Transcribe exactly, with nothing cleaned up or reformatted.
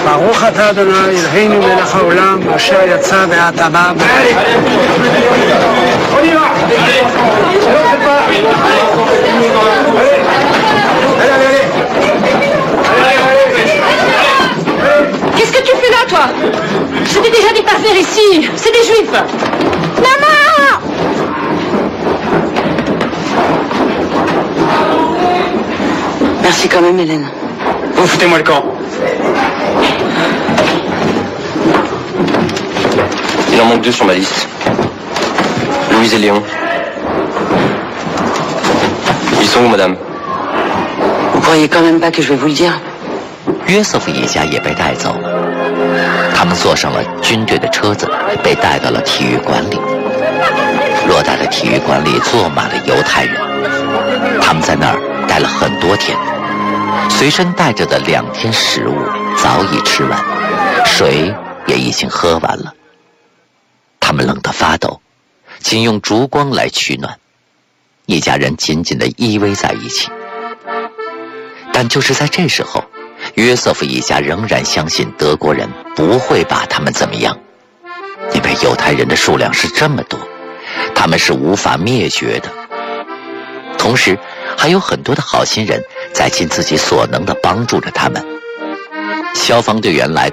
ברוך אתה אדוני אלוהינו מלך העולם אשר יצא ואתה בא. Qu'est-ce que tu fais là, toi? Je t'ai déjà dit pas venir ici. C'est des juifs. Maman! Merci quand même, Hélène. Vous foutez-moi le camp. Il en manque deux sur ma liste. Louise et Léon. Ils sont où, madame? Vous croyez quand même pas que je vais vous le dire? 约瑟夫一家也被带走了，他们坐上了军队的车子，被带到了体育馆里。偌大的体育馆里坐满了犹太人，他们在那儿待了很多天，随身带着的两天食物早已吃完，水也已经喝完了。他们冷得发抖，仅用烛光来取暖，一家人紧紧地依偎在一起。但就是在这时候，约瑟夫一家仍然相信德国人不会把他们怎么样，因为犹太人的数量是这么多，他们是无法灭绝的。同时还有很多的好心人在尽自己所能地帮助着他们。消防队员来